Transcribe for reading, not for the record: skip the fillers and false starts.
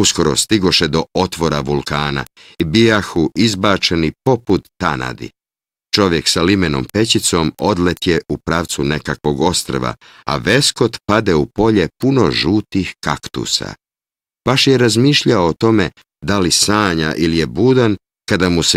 Uskoro stigoše do otvora vulkana i bijahu izbačeni poput tanadi. Čovjek sa limenom pećicom odletje u pravcu nekakvog ostrva, a Veskot pade u polje puno žutih kaktusa. Baš je razmišljao o tome da li sanja ili je budan, kada mu se